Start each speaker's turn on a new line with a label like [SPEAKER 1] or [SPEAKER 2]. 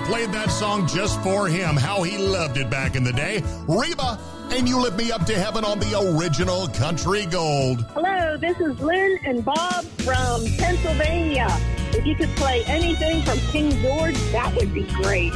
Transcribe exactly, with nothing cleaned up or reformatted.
[SPEAKER 1] played that song just for him. How he loved it back in the day. Reba, and You Lift Me Up to Heaven on the original Country Gold.
[SPEAKER 2] Hello, this is Lynn and Bob from Pennsylvania. If you could play anything from King George, that would be great.